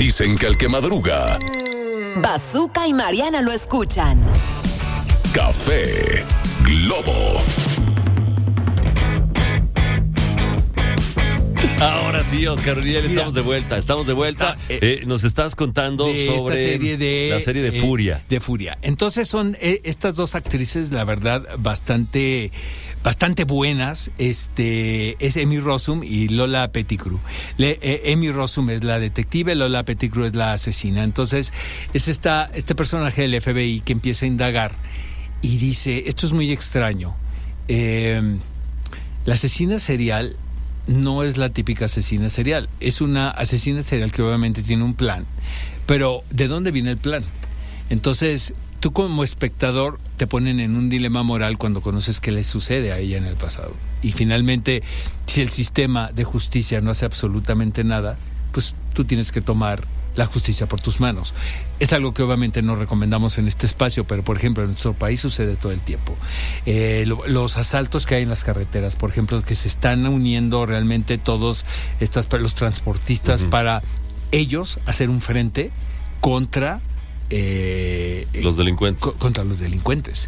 Dicen que el que madruga, Bazooka y Mariana lo escuchan. Café Globo. Ahora sí, Oscar Uriel, estamos de vuelta. Nos estás contando sobre la serie de Furia. De Furia. Entonces son estas dos actrices, la verdad, bastante buenas. Es Emmy Rossum y Lola Pettigrew. Emmy Rossum es la detective, Lola Pettigrew es la asesina. Entonces es este personaje del FBI que empieza a indagar y dice, esto es muy extraño. La asesina serial no es la típica asesina serial, es una asesina serial que obviamente tiene un plan, pero ¿de dónde viene el plan? Entonces, tú como espectador te ponen en un dilema moral cuando conoces qué le sucede a ella en el pasado. Y finalmente, si el sistema de justicia no hace absolutamente nada, pues tú tienes que tomar la justicia por tus manos. Es algo que obviamente no recomendamos en este espacio, pero por ejemplo en nuestro país sucede todo el tiempo. Los asaltos que hay en las carreteras, por ejemplo, que se están uniendo realmente todos los transportistas para ellos hacer un frente contra los delincuentes. Contra los delincuentes.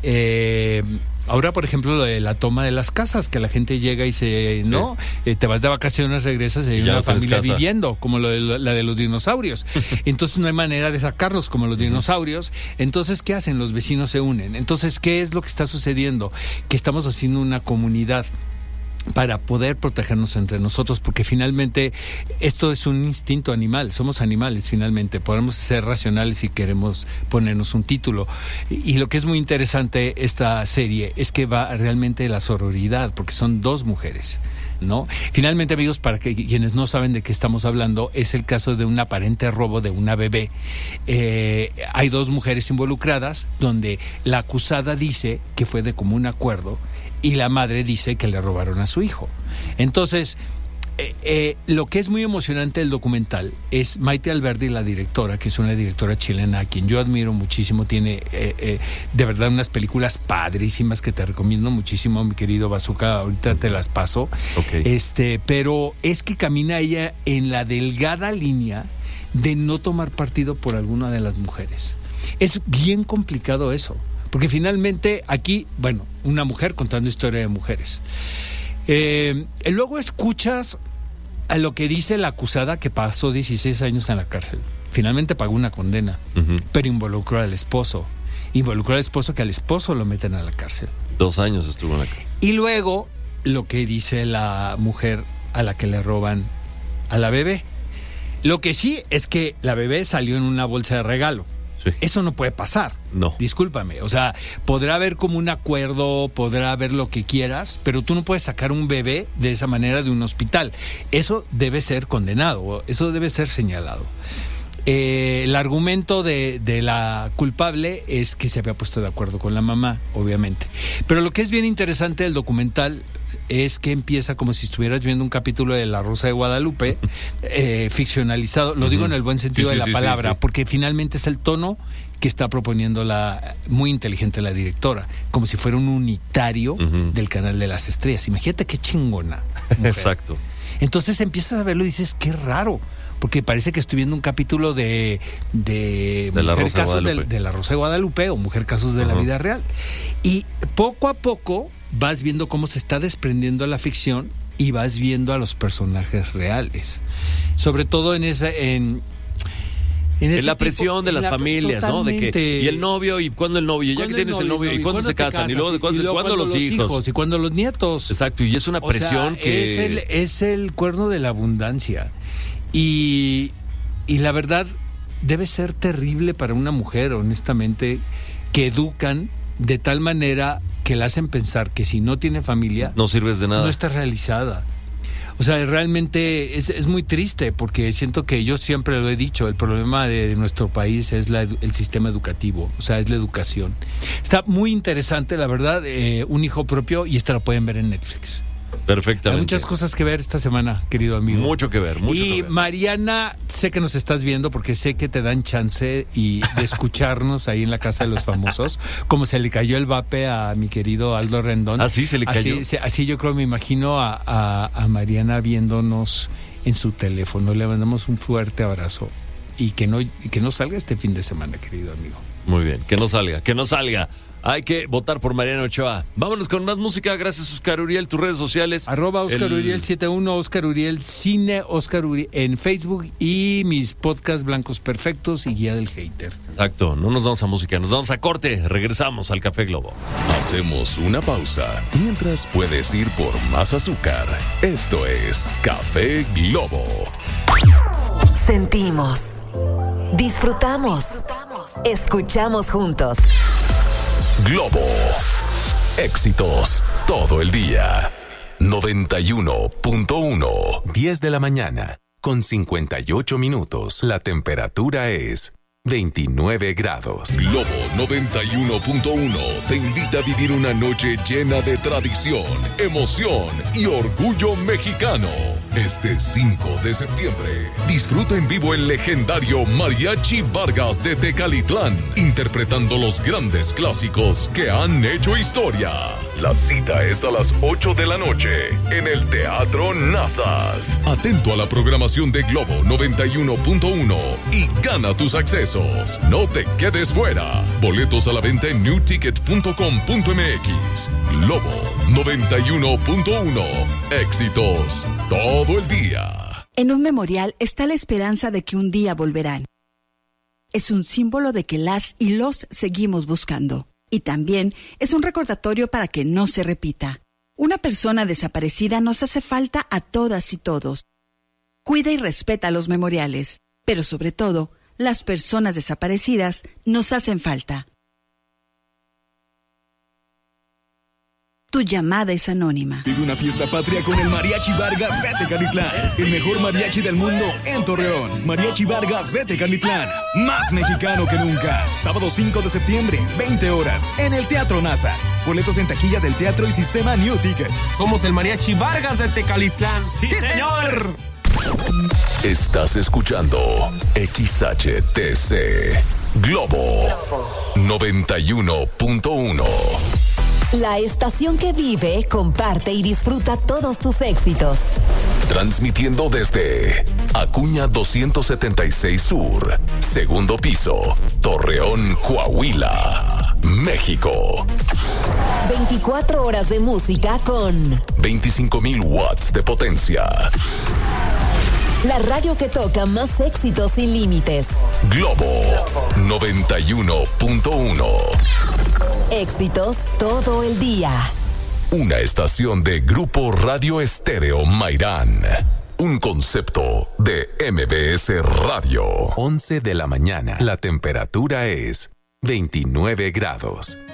Ahora, por ejemplo, lo de la toma de las casas, que la gente llega y te vas de vacaciones, regresas y hay una familia viviendo, como la de los dinosaurios. Entonces no hay manera de sacarlos como los dinosaurios. Entonces, ¿qué hacen? Los vecinos se unen. Entonces, ¿qué es lo que está sucediendo? Que estamos haciendo una comunidad para poder protegernos entre nosotros, porque finalmente esto es un instinto animal, somos animales finalmente, podemos ser racionales si queremos ponernos un título. Y lo que es muy interesante esta serie es que va realmente de la sororidad, porque son dos mujeres, ¿no? Finalmente, amigos, para quienes no saben de qué estamos hablando, es el caso de un aparente robo de una bebé. Hay dos mujeres involucradas, donde la acusada dice que fue de común acuerdo y la madre dice que le robaron a su hijo. Entonces, lo que es muy emocionante del documental es Maite Alberdi, la directora, que es una directora chilena a quien yo admiro muchísimo. Tiene de verdad unas películas padrísimas que te recomiendo muchísimo, mi querido Bazooka. Ahorita te las paso. Okay. Pero es que camina ella en la delgada línea de no tomar partido por alguna de las mujeres. Es bien complicado eso, porque finalmente aquí, bueno, una mujer contando historia de mujeres. Luego escuchas a lo que dice la acusada, que pasó 16 años en la cárcel. Finalmente pagó una condena, pero involucró al esposo. Que al esposo lo meten a la cárcel. 2 años estuvo en la cárcel. Y luego lo que dice la mujer a la que le roban a la bebé. Lo que sí es que la bebé salió en una bolsa de regalo. Sí. Eso no puede pasar. No. Discúlpame. O sea, podrá haber como un acuerdo, podrá haber lo que quieras, pero tú no puedes sacar un bebé de esa manera de un hospital. Eso debe ser condenado, eso debe ser señalado. El argumento de la culpable es que se había puesto de acuerdo con la mamá, obviamente. Pero lo que es bien interesante del documental es que empieza como si estuvieras viendo un capítulo de La Rosa de Guadalupe, ficcionalizado, lo digo en el buen sentido de la palabra, porque finalmente es el tono que está proponiendo muy inteligente la directora, como si fuera un unitario del Canal de las Estrellas. Imagínate qué chingona mujer. Exacto. Entonces empiezas a verlo y dices, qué raro, porque parece que estoy viendo un capítulo de Mujer Casos de La Rosa de Guadalupe o Mujer Casos de la Vida Real. Y poco a poco vas viendo cómo se está desprendiendo la ficción y vas viendo a los personajes reales. Sobre todo en la presión de las familias, ¿no? De que, y el novio, y cuándo el novio, ya que tienes el novio, y cuándo se casan, y luego cuándo los hijos. Y cuándo los nietos. Exacto, y es una presión que... Es el cuerno de la abundancia. Y la verdad, debe ser terrible para una mujer, honestamente, que educan de tal manera que la hacen pensar que si no tiene familia... No sirves de nada. No está realizada. O sea, realmente es muy triste, porque siento que yo siempre lo he dicho, el problema de nuestro país es el sistema educativo, o sea, es la educación. Está muy interesante, la verdad, Un hijo propio, y esta la pueden ver en Netflix. Perfectamente. Hay muchas cosas que ver esta semana, querido amigo. Mucho que ver, mucho que ver. Mariana, sé que nos estás viendo porque sé que te dan chance de escucharnos ahí en la Casa de los Famosos, como se le cayó el vape a mi querido Aldo Rendón. ¿Ah, sí? ¿Se le cayó? Así yo creo, me imagino a Mariana viéndonos en su teléfono. Le mandamos un fuerte abrazo y que no salga este fin de semana, querido amigo. Muy bien, que no salga. Hay que votar por Mariana Ochoa. Vámonos con más música. Gracias, Oscar Uriel. Tus redes sociales. @OscarUriel71, Oscar Uriel Cine, Oscar Uriel en Facebook y mis podcasts Blancos Perfectos y Guía del Hater. Exacto. No nos vamos a música, nos vamos a corte. Regresamos al Café Globo. Hacemos una pausa. Mientras puedes ir por más azúcar. Esto es Café Globo. Sentimos. Disfrutamos. Escuchamos juntos. Globo. Éxitos todo el día. 91.1. 10 de la mañana, con 58 minutos. La temperatura es 29 grados. Globo 91.1 te invita a vivir una noche llena de tradición, emoción y orgullo mexicano. Este 5 de septiembre, disfruta en vivo el legendario Mariachi Vargas de Tecalitlán, interpretando los grandes clásicos que han hecho historia. La cita es a las 8 de la noche en el Teatro Nazas. Atento a la programación de Globo 91.1 y gana tus accesos. No te quedes fuera. Boletos a la venta en newticket.com.mx. Globo 91.1. Éxitos todo el día. En un memorial está la esperanza de que un día volverán. Es un símbolo de que las y los seguimos buscando. Y también es un recordatorio para que no se repita. Una persona desaparecida nos hace falta a todas y todos. Cuida y respeta los memoriales, pero sobre todo, las personas desaparecidas nos hacen falta. Tu llamada es anónima. Vive una fiesta patria con el Mariachi Vargas de Tecalitlán. El mejor mariachi del mundo en Torreón. Mariachi Vargas de Tecalitlán. Más mexicano que nunca. Sábado 5 de septiembre, 20 horas, en el Teatro Nazas. Boletos en taquilla del teatro y sistema New Ticket. Somos el Mariachi Vargas de Tecalitlán. ¡Sí, señor! Estás escuchando XHTC Globo 91.1. La estación que vive, comparte y disfruta todos tus éxitos. Transmitiendo desde Acuña 276 Sur, segundo piso, Torreón, Coahuila, México. 24 horas de música con 25,000 watts de potencia. La radio que toca más éxitos sin límites. Globo 91.1. Éxitos todo el día. Una estación de Grupo Radio Estéreo Mairán. Un concepto de MBS Radio. 11 de la mañana. La temperatura es 29 grados.